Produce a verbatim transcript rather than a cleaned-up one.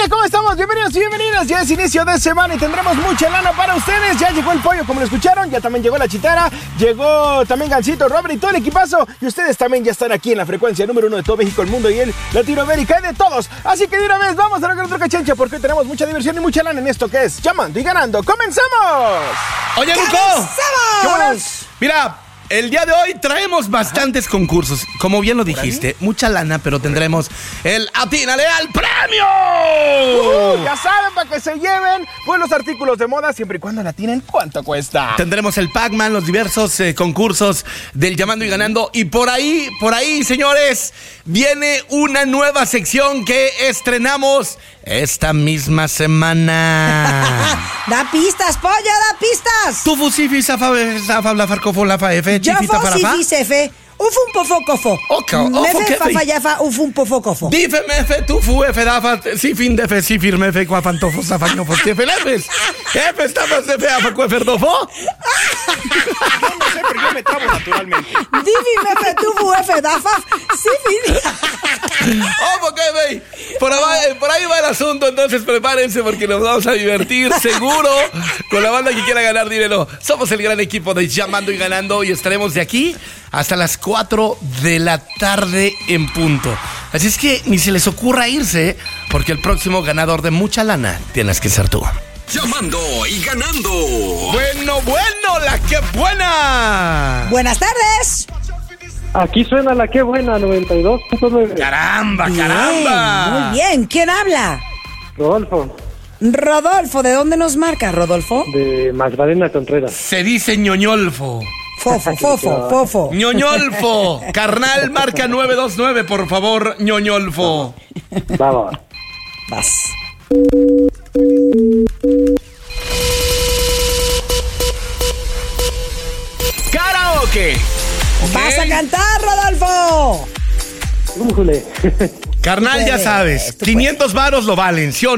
familia, ¿cómo estamos? Bienvenidos y bienvenidas. Ya es inicio de semana y tendremos mucha lana para ustedes. Ya llegó el pollo, como lo escucharon. Ya también llegó la chitara. Llegó también Gancito, Robert y todo el equipazo. Y ustedes también ya están aquí en la frecuencia número uno de todo México, el mundo y el Latinoamérica y de todos. Así que de una vez vamos a lograr otro cachancha porque hoy tenemos mucha diversión y mucha lana en esto que es Llamando y Ganando. ¡Comenzamos! Oye, Nico. ¿Qué buenas? Mira, el día de hoy traemos bastantes concursos. Como bien lo dijiste, mucha lana, pero tendremos el Atínale al Premio. Uh, ya saben, para que se lleven pues los artículos de moda siempre y cuando la tienen. ¿Cuánto cuesta? Tendremos el Pac-Man, los diversos eh, concursos del Llamando y Ganando. Y por ahí, por ahí, señores, viene una nueva sección que estrenamos esta misma semana. Da pistas, polla, da pistas. Tu fusifi, zafa, zafa, la farcofo, la fa, f, Yo chifita, fo, farafa. si, fi, se, ufun, pofo, cofo. Oca, ofo, Mefe, que fafa, fi. yafa, ufun, pofo, cofo. Dife, mefe, tu fu, efe, dafa, si, fin, defe, si, firme, fe, cuafantofo, zafañofos, tiefe, lefes. Efe, estafas, defe, afa, cueferdofo. Yo no sé, pero yo me trabo naturalmente. Divi, mefe, tufu, efe, dafa, si, fin. Ojo, que ve. Por ahí, por ahí va el asunto, entonces prepárense porque nos vamos a divertir, seguro, con la banda que quiera ganar dinero. Somos el gran equipo de Llamando y Ganando y estaremos de aquí hasta las cuatro de la tarde en punto. Así es que ni se les ocurra irse, porque el próximo ganador de mucha lana tienes que ser tú. Llamando y Ganando. Bueno, bueno, la que buena. Buenas tardes. Aquí suena la que buena, noventa y dos punto nueve. Caramba, Bien, caramba. muy bien. ¿Quién habla? Rodolfo, Rodolfo. ¿De dónde nos marca, Rodolfo? de Magdalena Contreras. Se dice ñoñolfo. Fofo, fofo, fofo. ñoñolfo. Carnal, marca nueve dos nueve, por favor, ñoñolfo. Va, va. Vas. ¡Karaoke! Vas a cantar, Rodolfo. Újule. Carnal, ya puedes, sabes, tú quinientos varos lo valen, ¿sí o no?